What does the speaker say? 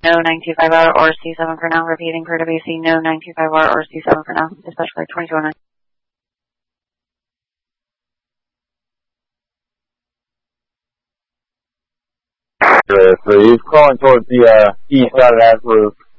no 925R or C7 for now. Repeating for WC, no 925R or C7 for now. Dispatch flight 2209. So he's crawling towards the east side of that roof.